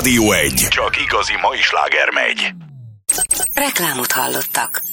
Rádió 1. Csak igazi mai sláger megy. Reklámot hallottak.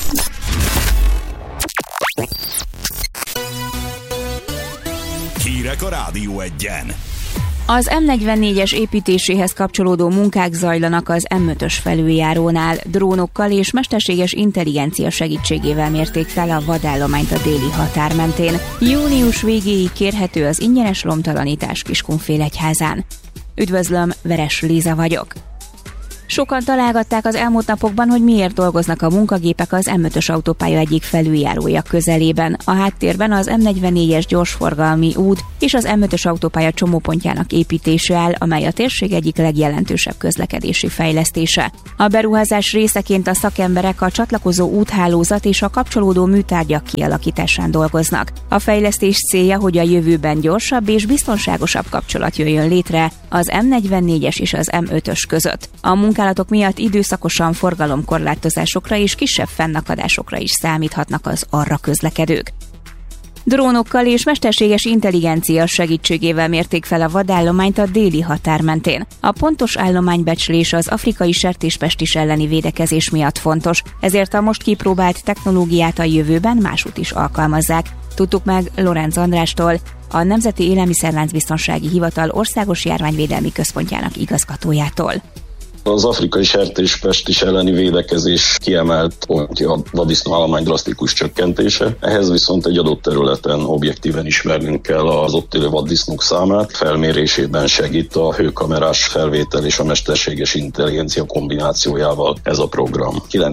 Hírek a Rádió 1-en. Az M44-es építéséhez kapcsolódó munkák zajlanak az M5-ös felüljárónál. Drónokkal és mesterséges intelligencia segítségével mérték fel a vadállományt a déli határ mentén. Június végéig kérhető az ingyenes lomtalanítás Kiskunfélegyházán. Üdvözlöm, Veres Líza vagyok. Sokan találgatták az elmúlt napokban, hogy miért dolgoznak a munkagépek az M5-ös autópálya egyik felüljárója közelében. A háttérben az M44-es gyorsforgalmi út és az M5-ös autópálya csomópontjának építése áll, amely a térség egyik legjelentősebb közlekedési fejlesztése. A beruházás részeként a szakemberek a csatlakozó úthálózat és a kapcsolódó műtárgyak kialakításán dolgoznak. A fejlesztés célja, hogy a jövőben gyorsabb és biztonságosabb kapcsolat jöjjön létre az M44-es és az M5-ös között. A munkálatok miatt időszakosan forgalomkorlátozásokra és kisebb fennakadásokra is számíthatnak az arra közlekedők. Drónokkal és mesterséges intelligencia segítségével mérték fel a vadállományt a déli határ mentén. A pontos állománybecslés az afrikai sertéspestis elleni védekezés miatt fontos, ezért a most kipróbált technológiát a jövőben másút is alkalmazzák. Tudtuk meg Lorenz Andrástól, a Nemzeti Élelmiszerláncbiztonsági Hivatal Országos Járványvédelmi Központjának igazgatójától. Az afrikai sertéspestis elleni védekezés kiemelt pontja a vaddisznóállomány drasztikus csökkentése. Ehhez viszont egy adott területen objektíven ismernünk kell az ott élő vaddisznók számát. Felmérésében segít a hőkamerás felvétel és a mesterséges intelligencia kombinációjával ez a program.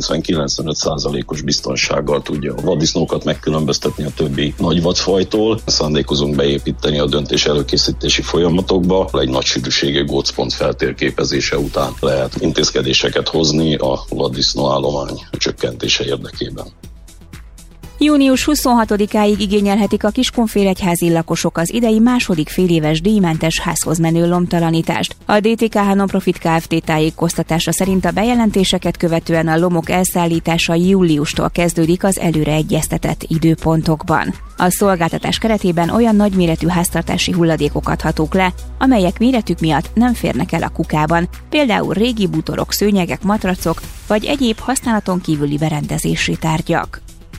90-95%-os biztonsággal tudja a vaddisznókat megkülönböztetni a többi nagy vadfajtól. Szándékozunk beépíteni a döntés előkészítési folyamatokba. Egy nagy sűrűségű gócpont feltérképezése után lehet intézkedéseket hozni a vaddisznóállomány csökkentése érdekében. Június 26-áig igényelhetik a Kiskunfélegyházi lakosok az idei második féléves díjmentes házhoz menő lomtalanítást. A DTKH Nonprofit Kft. Tájékoztatása szerint a bejelentéseket követően a lomok elszállítása júliustól kezdődik az előre egyeztetett időpontokban. A szolgáltatás keretében olyan nagyméretű háztartási hulladékok adhatók le, amelyek méretük miatt nem férnek el a kukában, például régi bútorok, szőnyegek, matracok vagy egyéb használaton kívüli berendezési tárgyak.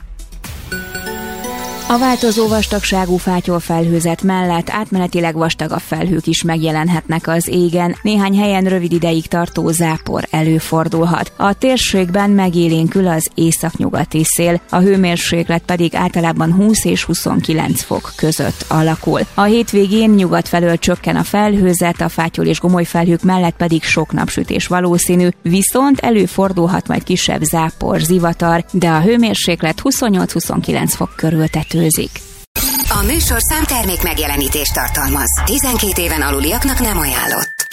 A változó vastagságú fátyolfelhőzet mellett átmenetileg vastagabb felhők is megjelenhetnek az égen, néhány helyen rövid ideig tartó zápor előfordulhat. A térségben megélénkül az északnyugati szél, a hőmérséklet pedig általában 20 és 29 fok között alakul. A hétvégén nyugat felől csökken a felhőzet, a fátyol és gomoly felhők mellett pedig sok napsütés valószínű, viszont előfordulhat majd kisebb zápor, zivatar, de a hőmérséklet 28-29 fok körül tetőzik. A műsor számtermék megjelenítést tartalmaz. 12 éven aluliaknak nem ajánlott.